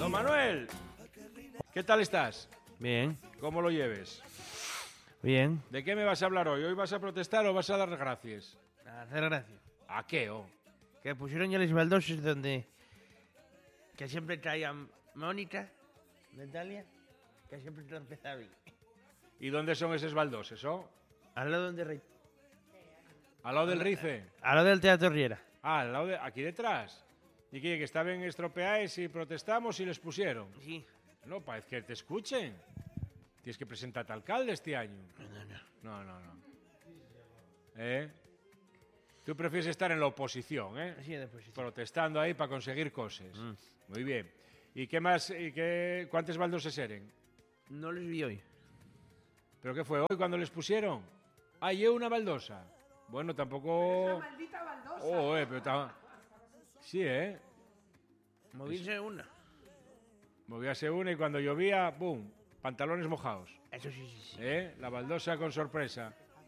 Don Manuel, ¿qué tal estás? Bien, ¿Cómo lo lleves? bien. ¿De qué me vas a hablar hoy? ¿Hoy vas a protestar o vas a dar gracias? A hacer gracia. ¿A qué, oh? Que pusieron ya los baldoses donde... Que siempre traían Mónica, Natalia, que siempre lo empezaba bien. ¿Y dónde son esos baldoses, oh? Al lado donde rey. ¿Al lado del Rice? Al lado del Teatro Riera. Ah, al lado de... aquí detrás. ¿Y qué? Que estaban estropeados y protestamos y les pusieron. Sí. No, parece que te escuchen. Tienes que presentarte alcalde este año. No. No. ¿Eh? Tú prefieres estar en la oposición, ¿eh? Así de posición. Protestando ahí para conseguir cosas. Muy bien. ¿Y qué más? ¿Cuántos baldoses eran? No los vi hoy. ¿Pero qué fue hoy cuando les pusieron? Ah, llevo una baldosa. Bueno, tampoco... ¡Esa maldita baldosa! Oh, pero sí, ¿eh? Movirse una. Movíase una y cuando llovía, ¡boom! Pantalones mojados. Eso sí. ¿Eh? La baldosa con sorpresa.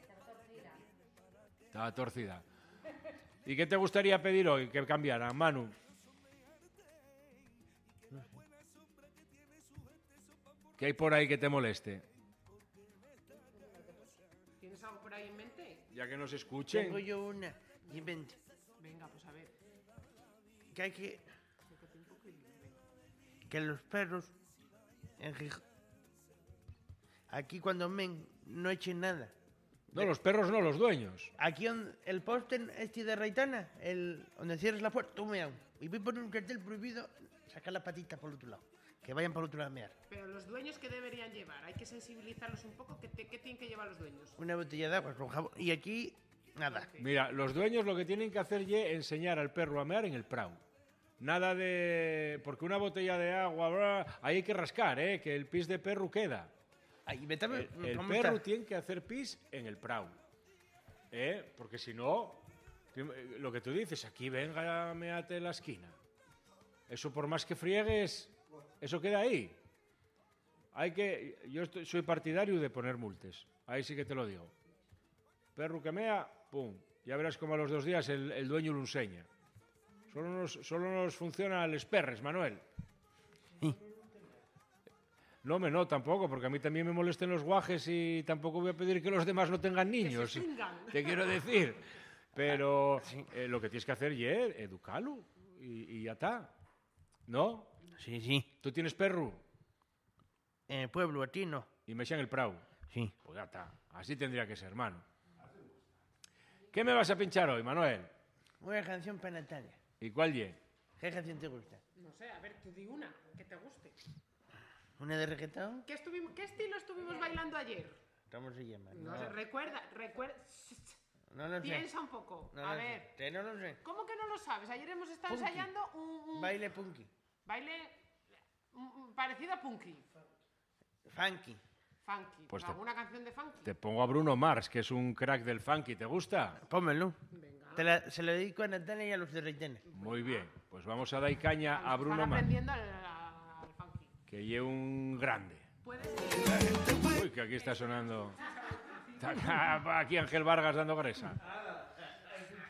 Estaba torcida. ¿Y qué te gustaría pedir hoy que cambiara, Manu? ¿Qué hay por ahí que te moleste? ¿Tienes algo por ahí en mente? Ya que nos escuchen. Tengo yo una. Y vente. Venga, pues a ver. Que hay que... Que los perros... En Gijón... Aquí cuando men no echen nada. No, los perros no, los dueños. Aquí el poste este de Reitana, donde cierres la puerta, tú mean. Y voy a poner un cartel prohibido, sacar la patita por el otro lado. Que vayan por el otro lado a mear. Pero los dueños, ¿qué deberían llevar? Hay que sensibilizarlos un poco. ¿Qué tienen que llevar los dueños? Una botella de agua con jabón. Y aquí, nada. Mira, los dueños lo que tienen que hacer es enseñar al perro a mear en el prau. Nada de... Porque una botella de agua, bla, ahí hay que rascar, ¿eh? Que el pis de perro queda. Ay, vete a ver, El ¿cómo perro está? tiene que hacer pis en el prau. Porque si no, lo que tú dices, aquí venga, meate en la esquina. Eso por más que friegues, eso queda ahí. Soy partidario de poner multas. Ahí sí que te lo digo. Perro que mea, pum. Ya verás como a los 2 días el dueño lo enseña. Solo nos funcionan los perres, Manuel. No, tampoco, porque a mí también me molesten los guajes y tampoco voy a pedir que los demás no tengan niños. se extingan. Te quiero decir. Pero lo que tienes que hacer es educarlo y ya está. ¿No? Sí. ¿Tú tienes perro? En el pueblo, a ti no. Y me en el prau. Sí. Pues ya está. Así tendría que ser, hermano. ¿Qué me vas a pinchar hoy, Manuel? Una canción para Natalia. ¿Y cuál ye? ¿Qué canción te gusta? No sé, a ver, tú di una que te guste. ¿Una de reggaetón? ¿Qué estilo estuvimos bailando ayer? ¿Cómo se llama? No sé, recuerda. No lo sé. Piensa un poco. No A lo ver. sé. Que no lo sé. ¿Cómo que no lo sabes? Ayer hemos estado Punky. ensayando un Baile punky. baile parecido a punky. Funky. Funky. Pues ¿Alguna canción de funky? Te pongo a Bruno Mars, que es un crack del funky. ¿Te gusta? Pónmelo. Venga. Se lo dedico a Natalia y a los de Reitana. Muy bien. Pues vamos a dar caña a Bruno Están Mars, aprendiendo al funky. que lle un grande. Puedes... Uy, que aquí está sonando. Aquí Ángel Vargas dando gresa.